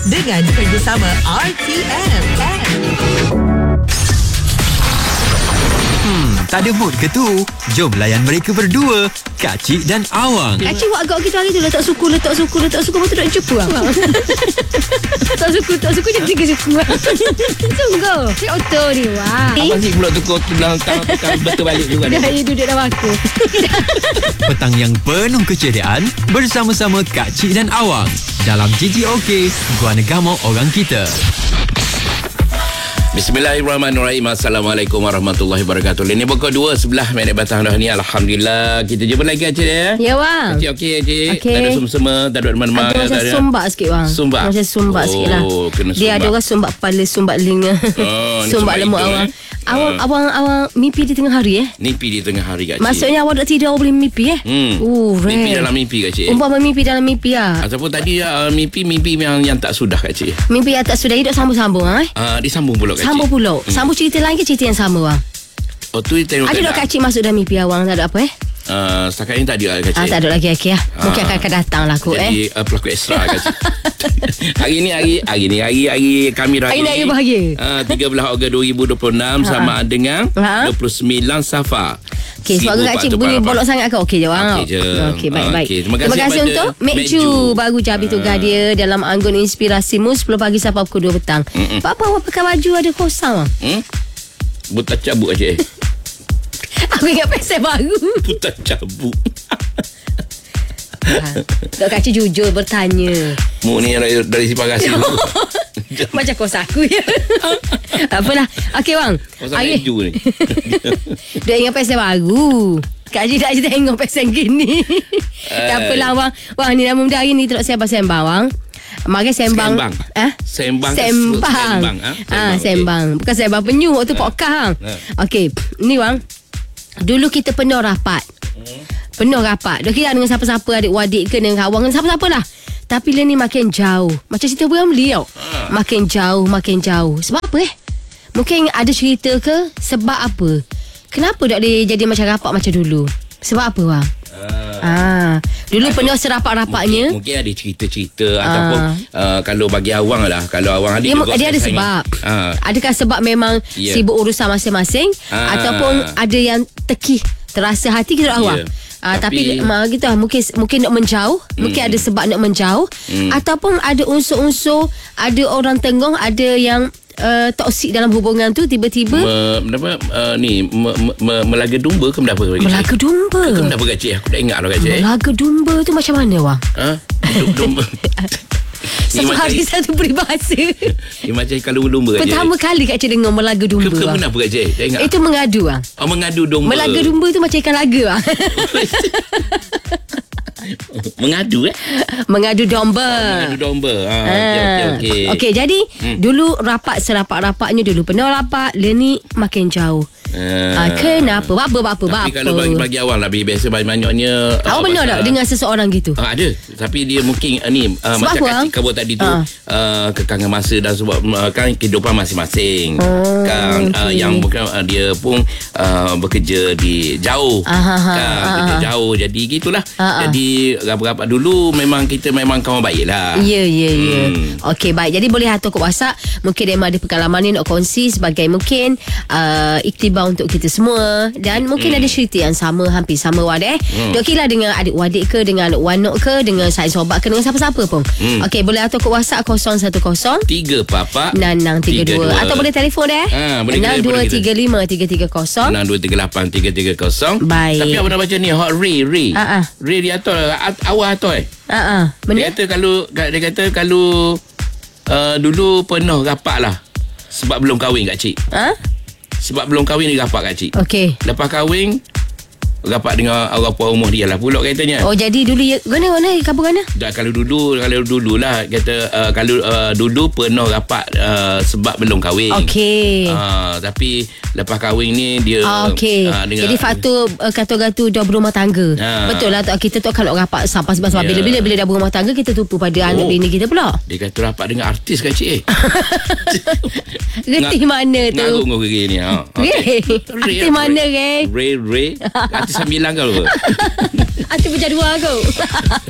dengan kerjasama RTM. Tak ada mood ke tu? Jom layan mereka berdua, Kak Cik dan Awang. Kak Cik buat agak kita hari tu letak suku. Lepas tu nak cepu lah. Tak suku je 3 suku lah. Sungguh Cik auto ni. Wah. Abang Cik pula tukar betul balik juga. Dia duduk dalam aku. Petang yang penuh keceriaan bersama-sama Kak Cik dan Awang dalam GGOK, Gua Negama Orang Kita. Bismillahirrahmanirrahim. Assalamualaikum warahmatullahi wabarakatuh. Ini pukul 2:11 batang dah ni. Alhamdulillah. Kita jumpa lagi Cik ya. Ya bang. Cik okey Cik. Tak ada sumsema, tak ada mana-mana. Ada macam sumbak sikit bang. Sumbat. Macam sumbat sikit lah. Kena dia ada orang sumbat kepala, sumbat telinga. Sumbat lemuk awang. Awang mimpi di tengah hari Mimpi di tengah hari Kak Cik. Maksudnya awak tak tidur, awak boleh mimpi mimpi dalam mimpi Kak Cik. Umpama mimpi dalam mimpi lah. Ataupun tadi mimpi yang tak sudah Kak Cik. Mimpi yang tak sudah hidup sambung-sambung disambung pula Kak Cik. Sambung pula. Sambung cerita lain ke cerita yang sama bang? Oh tu tengok. Ada tak Kak Cik masuk dalam mimpi awang? Tak ada apa setakat ini tak ada Kak Cik. Tak ada lagi okay, lah. Mungkin akan datang lah aku jadi pelakon ekstra Kak Cik. Hari ni kami raya. Hari ni bahagia. 13 Ogos 2026 sama dengan 29 Safar. Okey, sebab Kak Cik bunyi bolok sangat ke? Okey je bang. Okey, baik. Terima kasih untuk Mekju. Baru je habis tugas dia dalam Anggun Inspirasimu 10 pagi sampai pukul 2 petang. Apa awak pakai baju ada kosong bang? Buta cabut Kak Cik. Aku ingat pesan baru. Buta cabut. Kak Cik jujur bertanya. Mu ni dari si pagasi. Macam kos aku ya. Apalah. Okey bang. Kos Mekju ni. Dia ingat pesan baru. Kak Cik tak tengok pesan gini. Tak apalah bang. Wang ni nama muda hari ni terus sembang bang. Mari sembang. Sembang. Bukan sembang penyu waktu podcast. Okey, ni bang. Dulu kita penuh rapat. Dia kira dengan siapa-siapa, adik-adik ke dengan kawan dengan siapa-siapa lah. Tapi dia ni makin jauh. Macam cerita Ramli tau. Makin jauh. Sebab apa Mungkin ada cerita ke? Sebab apa? Kenapa tak boleh jadi macam rapat macam dulu? Sebab apa bang? Dulu penuh serapat-rapatnya. Mungkin ada cerita-cerita ataupun kalau bagi awang lah, kalau awang dia ada sebab. Adakah sebab memang sibuk urusan masing-masing ataupun ada yang terasa hati kita awang. Tapi gitu lah, mungkin nak menjauh, mungkin ada sebab nak menjauh ataupun ada unsur-unsur, ada orang tengok, ada yang toksik dalam hubungan tu tiba-tiba melaga domba ke mendapat melaga domba ke mendapat Kak Cik? Aku tak ingat lah Kak Cik. Melaga domba tu macam mana wang? Domba satu hari satu peribahasa. Dia macam kalau domba Kak Cik. Pertama kali Kak Cik dengar melaga domba. Ke menapa Kak Cik? Tak ingat. Itu mengadu wang. Mengadu domba. Melaga domba tu macam ikan laga wang. Mengadu Mengadu domba. Okey, jadi dulu rapat serapat-rapatnya dulu penuh rapat, le ni makin jauh. Kenapa? Apa? Tapi kalau bagi awal lah biasa banyaknya awak benar tak dengan seseorang gitu? Ada. Tapi dia mungkin macam Kak Cik kau tadi tu kekangan masa dan sebab kan kehidupan masing-masing. Yang bukan dia pun bekerja di jauh. Kerja jauh, jadi gitulah. Jadi rapat-rapat dulu memang kita memang kawan baik lah. Ya. Okey, baik. Jadi boleh hantar ke WhatsApp. Mungkin dia ada pengalaman ni nak kongsi sebagai mungkin iktibar untuk kita semua. Dan mungkin ada cerita yang sama, hampir sama wadah. Okey lah dengan adik-adik ke, dengan wanok ke, dengan sain sobat ke, dengan siapa-siapa pun. Okey, boleh hantar ke WhatsApp 010 3 Nanang 32 atau boleh telefon 6235 330 6238 330. Baik. Tapi awak nak baca ni hot Ray dia atur awak atur dia kata kalau dulu penuh rapat lah sebab belum kahwin Kak Cik. Sebab belum kahwin dia rapat Kak Cik. Okey. Lepas kahwin rapat dengan orang puan rumah dia lah pula katanya. Oh, jadi dulu mana kampung mana? Dah kalau dulu lah kata kalau dulu penuh rapat sebab belum kahwin. Okey. Tapi lepas kahwin ni dia jadi faktor kata-kata dah berumah tangga. Betul lah kita tu kalau rapat sampai sebab bila dah berumah tangga kita tupu pada anak bini kita pula. Dia kata rapat dengan artis Kak Cik. Reti mana tu? Ngaruk Ray ni. Artis mana Ray? Ray. Artis 9 kau. Artis berjadual kau.